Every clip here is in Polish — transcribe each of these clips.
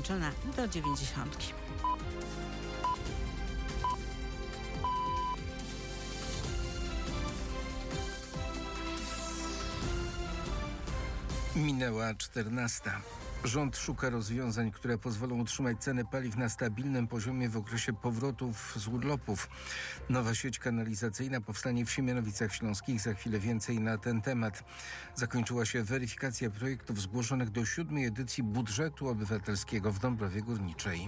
ograniczona do 90. Minęła 14. Rząd szuka rozwiązań, które pozwolą utrzymać ceny paliw na stabilnym poziomie w okresie powrotów z urlopów. Nowa sieć kanalizacyjna powstanie w Siemianowicach Śląskich. Za chwilę więcej na ten temat. Zakończyła się weryfikacja projektów zgłoszonych do 7. edycji budżetu obywatelskiego w Dąbrowie Górniczej.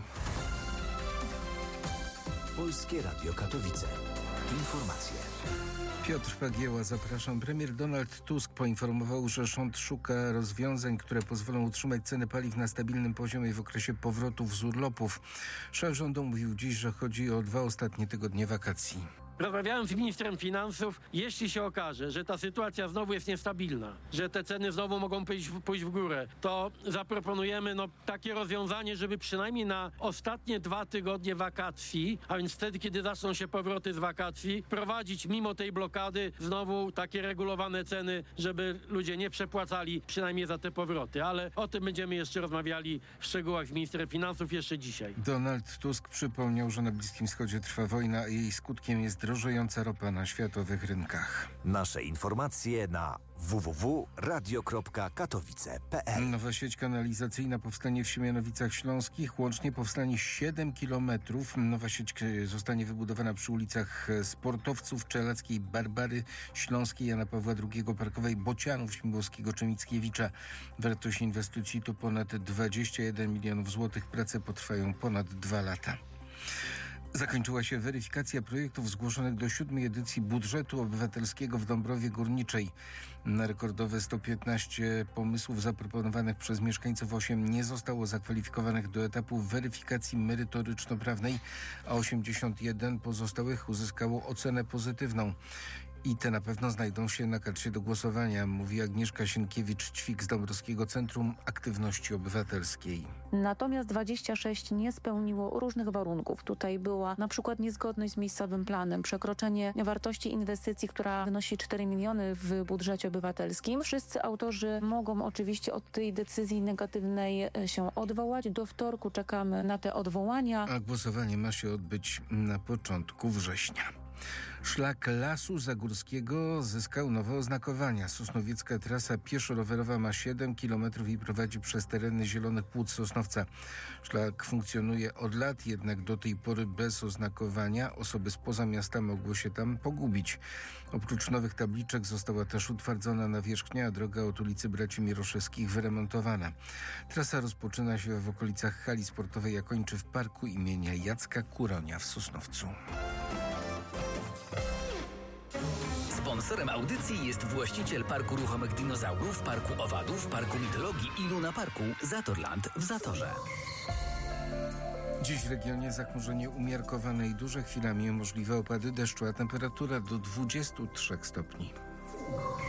Polskie Radio Katowice. Informacje. Piotr Pagieła, zapraszam. Premier Donald Tusk poinformował, że rząd szuka rozwiązań, które pozwolą utrzymać ceny paliw na stabilnym poziomie w okresie powrotów z urlopów. Szef rządu mówił dziś, że chodzi o 2 ostatnie tygodnie wakacji. Rozmawiałem z ministrem finansów. Jeśli się okaże, że ta sytuacja znowu jest niestabilna, że te ceny znowu mogą pójść w górę, to zaproponujemy takie rozwiązanie, żeby przynajmniej na ostatnie 2 tygodnie wakacji, a więc wtedy, kiedy zaczną się powroty z wakacji, prowadzić mimo tej blokady znowu takie regulowane ceny, żeby ludzie nie przepłacali przynajmniej za te powroty. Ale o tym będziemy jeszcze rozmawiali w szczegółach z ministrem finansów jeszcze dzisiaj. Donald Tusk przypomniał, że na Bliskim Wschodzie trwa wojna, a jej skutkiem jest drożejąca ropa na światowych rynkach. Nasze informacje na www.radio.katowice.pl. Nowa sieć kanalizacyjna powstanie w Siemianowicach Śląskich. Łącznie powstanie 7 kilometrów. Nowa sieć zostanie wybudowana przy ulicach Sportowców, Czelackiej, Barbary Śląskiej, Jana Pawła II, Parkowej, Bocianów, Śmigłowskiego czy Mickiewicza. Wartość inwestycji to ponad 21 milionów złotych. Prace potrwają ponad 2 lata. Zakończyła się weryfikacja projektów zgłoszonych do 7. edycji budżetu obywatelskiego w Dąbrowie Górniczej. Na rekordowe 115 pomysłów zaproponowanych przez mieszkańców 8 nie zostało zakwalifikowanych do etapu weryfikacji merytoryczno-prawnej, a 81 pozostałych uzyskało ocenę pozytywną. I te na pewno znajdą się na karcie do głosowania, mówi Agnieszka Sienkiewicz-Ćwik z Dąbrowskiego Centrum Aktywności Obywatelskiej. Natomiast 26 nie spełniło różnych warunków. Tutaj była na przykład niezgodność z miejscowym planem, przekroczenie wartości inwestycji, która wynosi 4 miliony w budżecie obywatelskim. Wszyscy autorzy mogą oczywiście od tej decyzji negatywnej się odwołać. Do wtorku czekamy na te odwołania. A głosowanie ma się odbyć na początku września. Szlak Lasu Zagórskiego zyskał nowe oznakowania. Sosnowiecka trasa pieszo-rowerowa ma 7 km i prowadzi przez tereny Zielonych Płód Sosnowca. Szlak funkcjonuje od lat, jednak do tej pory bez oznakowania. Osoby spoza miasta mogły się tam pogubić. Oprócz nowych tabliczek została też utwardzona nawierzchnia, a droga od ulicy Braci Mieroszewskich wyremontowana. Trasa rozpoczyna się w okolicach hali sportowej, a kończy w parku imienia Jacka Kuronia w Sosnowcu. Sponsorem audycji jest właściciel Parku Ruchomych Dinozaurów, Parku Owadów, Parku Mitologii i Luna Parku Zatorland w Zatorze. Dziś w regionie zachmurzenie umiarkowane i duże, chwilami możliwe opady deszczu, a temperatura do 23 stopni.